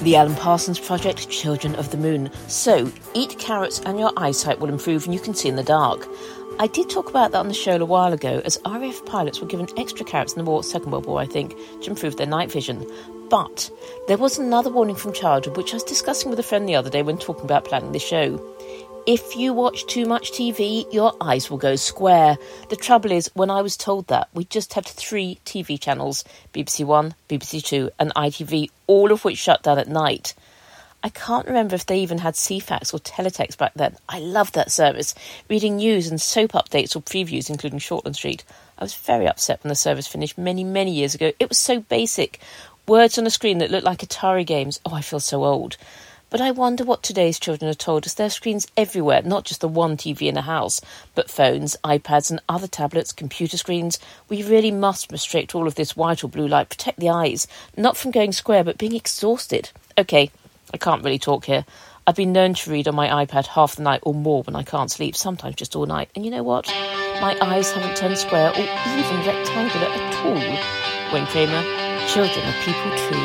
The Alan Parsons Project, Children of the Moon. So, eat carrots and your eyesight will improve and you can see in the dark. I did talk about that on the show a while ago, as RAF pilots were given extra carrots in the Second World War, I think, to improve their night vision. But there was another warning from childhood, which I was discussing with a friend the other day when talking about planning the show. If you watch too much TV, your eyes will go square. The trouble is, when I was told that, we just had 3 TV channels, BBC One, BBC Two and ITV, all of which shut down at night. I can't remember if they even had CFAX or Teletext back then. I loved that service, reading news and soap updates or previews, including Shortland Street. I was very upset when the service finished many, many years ago. It was so basic. Words on a screen that looked like Atari games. Oh, I feel so old. But I wonder what today's children are told, as there are screens everywhere, not just the one TV in a house, but phones, iPads and other tablets, computer screens. We really must restrict all of this white or blue light, protect the eyes, not from going square, but being exhausted. OK, I can't really talk here. I've been known to read on my iPad half the night or more when I can't sleep, sometimes just all night. And you know what? My eyes haven't turned square or even rectangular at all. Wayne Kramer, children are people too.